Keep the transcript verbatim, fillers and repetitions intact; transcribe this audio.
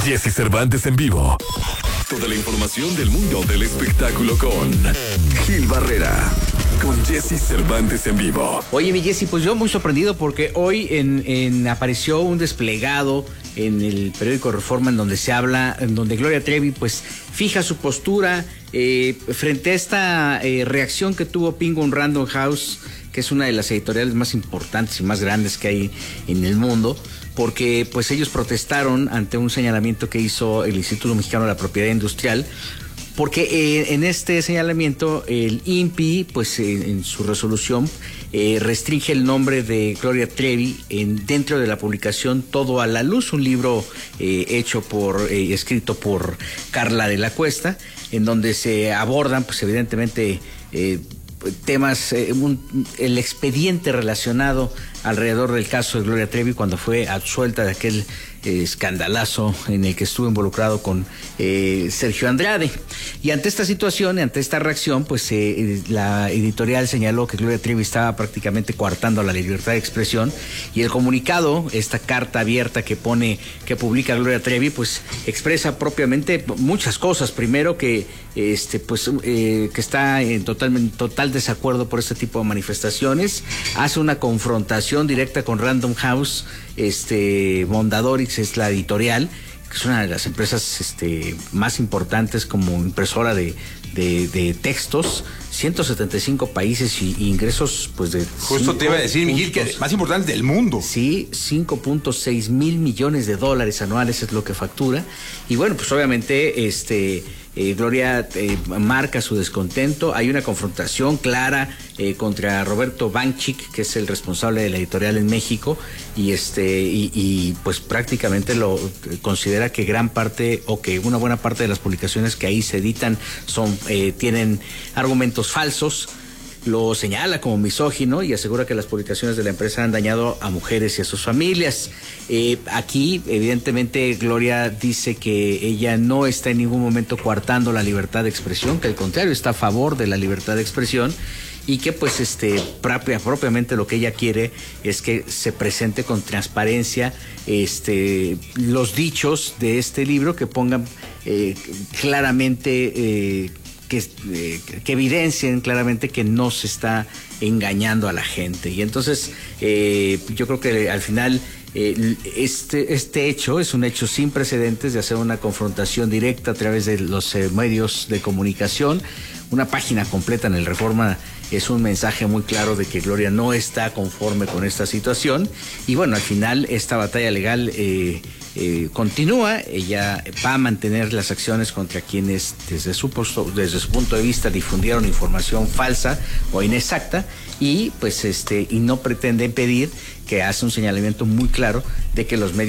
Jesse Cervantes en vivo. Toda la información del mundo del espectáculo con Gil Barrera. Con Jesse Cervantes en vivo. Oye, mi Jesse, pues yo muy sorprendido porque hoy en, en apareció un desplegado en el periódico Reforma en donde se habla, en donde Gloria Trevi pues fija su postura eh, frente a esta eh, reacción que tuvo Penguin Random House, que es una de las editoriales más importantes y más grandes que hay en el mundo, porque pues ellos protestaron ante un señalamiento que hizo el Instituto Mexicano de la Propiedad Industrial, porque eh, en este señalamiento el I N P I, pues eh, en su resolución, eh, restringe el nombre de Gloria Trevi en, dentro de la publicación Todo a la Luz, un libro eh, hecho por, eh, escrito por Carla de la Cuesta, en donde se abordan, pues evidentemente, eh, temas, eh, un, el expediente relacionado alrededor del caso de Gloria Trevi cuando fue absuelta de aquel eh, escandalazo en el que estuvo involucrado con eh, Sergio Andrade. Y ante esta situación, ante esta reacción, pues eh, la editorial señaló que Gloria Trevi estaba prácticamente coartando la libertad de expresión, y el comunicado, esta carta abierta que pone, que publica Gloria Trevi, pues expresa propiamente muchas cosas. Primero que este pues eh, que está en total, en total desacuerdo por este tipo de manifestaciones, hace una confrontación directa con Random House, este Mondadori es la editorial, que es una de las empresas este, más importantes como impresora de, de, de textos, ciento setenta y cinco países y, y ingresos pues de... Justo te iba a decir, Miguel, que más importantes del mundo. Sí, cinco punto seis mil millones de dólares anuales es lo que factura. Y bueno, pues obviamente este... Eh, Gloria eh, marca su descontento. Hay una confrontación clara eh, contra Roberto Banchik, que es el responsable de la editorial en México, y este y, y pues prácticamente lo eh, considera que gran parte o que una buena parte de las publicaciones que ahí se editan son eh, tienen argumentos falsos. Lo señala como misógino y asegura que las publicaciones de la empresa han dañado a mujeres y a sus familias. Eh, aquí, evidentemente, Gloria dice que ella no está en ningún momento coartando la libertad de expresión, que al contrario está a favor de la libertad de expresión, y que pues este propia, propiamente lo que ella quiere es que se presente con transparencia este los dichos de este libro, que pongan eh, claramente eh, Que, eh, que evidencien claramente que no se está engañando a la gente. Y entonces eh, yo creo que al final eh, este, este hecho es un hecho sin precedentes de hacer una confrontación directa a través de los eh, medios de comunicación. Una página completa en el Reforma es un mensaje muy claro de que Gloria no está conforme con esta situación. Y bueno, al final esta batalla legal eh, eh, continúa. Ella va a mantener las acciones contra quienes desde su, posto, desde su punto de vista difundieron información falsa o inexacta, y pues este y no pretende impedir, que hace un señalamiento muy claro de que los medios